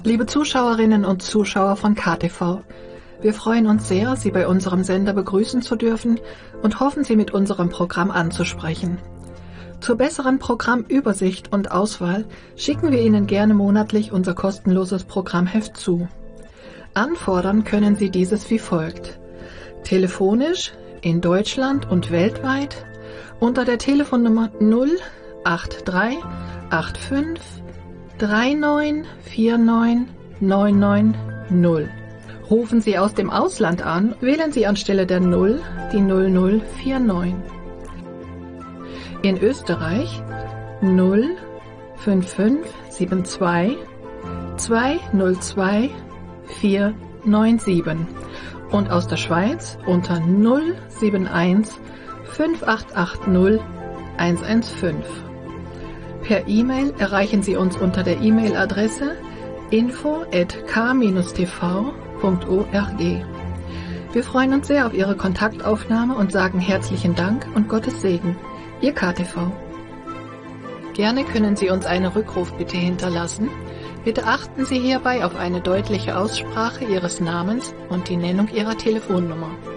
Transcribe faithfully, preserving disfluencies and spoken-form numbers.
Liebe Zuschauerinnen und Zuschauer von K T V, wir freuen uns sehr, Sie bei unserem Sender begrüßen zu dürfen und hoffen, Sie mit unserem Programm anzusprechen. Zur besseren Programmübersicht und Auswahl schicken wir Ihnen gerne monatlich unser kostenloses Programmheft zu. Anfordern können Sie dieses wie folgt: telefonisch in Deutschland und weltweit unter der Telefonnummer null acht drei acht fünf drei neun vier neun neun neun null. Rufen Sie aus dem Ausland an, wählen Sie anstelle der null die null null vier neun. In Österreich null fünf fünf sieben zwei zwei null zwei vier neun sieben und aus der Schweiz unter null sieben eins fünf acht acht null eins eins fünf. Per E-Mail erreichen Sie uns unter der E-Mail-Adresse info at k t v punkt org. Wir freuen uns sehr auf Ihre Kontaktaufnahme und sagen herzlichen Dank und Gottes Segen. Ihr K T V. Gerne können Sie uns eine Rückrufbitte hinterlassen. Bitte achten Sie hierbei auf eine deutliche Aussprache Ihres Namens und die Nennung Ihrer Telefonnummer.